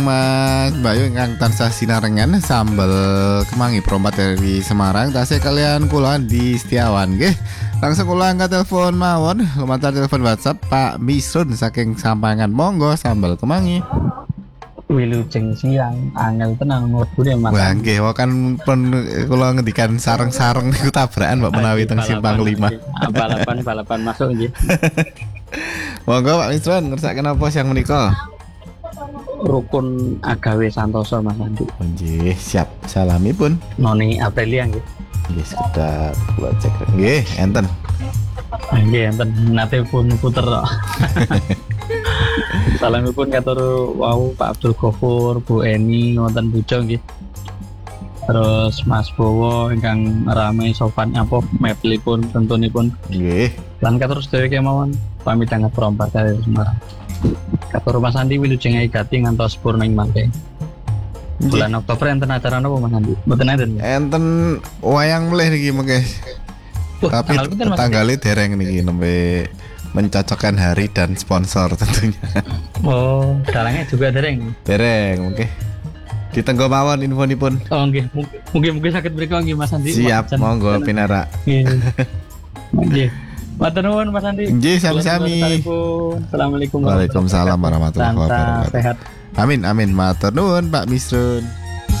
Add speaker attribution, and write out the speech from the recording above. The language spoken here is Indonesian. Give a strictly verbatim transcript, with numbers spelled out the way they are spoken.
Speaker 1: Mas Bayu ingkang tansah sinarengan sambal kemangi perompat dari Semarang tasih kalian kula di Setiawan nggih. Langsung kula angkat telepon mawon lumantar telepon WhatsApp Pak Misrun saking Sampangan. Monggo sambal kemangi.
Speaker 2: Wilujeng siang angel tenang mlebune Mas.
Speaker 1: Wah nggih wong kan pun kula ngendikan sareng-sareng niku tabrakan Mbak menawi teng Simpang lima.
Speaker 2: Balapan balapan masuk nggih.
Speaker 1: Monggo Pak Misrun ngersakaken apa siang menika?
Speaker 2: Rukun Agawe Santoso Mas Andi.
Speaker 1: Nggih, siap. Salamipun.
Speaker 2: Noni Aprilia nggih.
Speaker 1: Nggih, sekedar buat cek. Nggih, enten.
Speaker 2: Nggih, enten nate pun puter kok. Salamipun katur wau Pak Abdul Ghafur, Bu Eni, wonten Bujo nggih. Terus Mas Bowo ingkang rame sopan apa meplipun tentunipun.
Speaker 1: Nggih.
Speaker 2: Lan katur sedaya kemawon pamit tangga perompat dari Semarang. Katur Mas Andi wilujeng ai gati ngantos purning mangke. Bulan Oktober enten acara napa Mas Andi? Mboten enten.
Speaker 1: Enten wayang melih niki mengke. Tapi tanggalnya dereng niki nembe mencocokkan hari dan sponsor tentunya.
Speaker 2: Oh, dalangnya juga dereng.
Speaker 1: Dereng mengke. Ditenggo mawon infonipun.
Speaker 2: Oh nggih, mungkin-mungkin sakit mriku nggih Mas Andi.
Speaker 1: Siap, monggo pinarak.
Speaker 2: Nggih. Nggih. Matur nuwun Mas Andi.
Speaker 1: Nggih, sami-sami.
Speaker 2: Assalamualaikum
Speaker 1: Waalaikumsalam warahmatullahi wabarakatuh.
Speaker 2: Sehat.
Speaker 1: Amin amin matur nuwun Pak Misrun.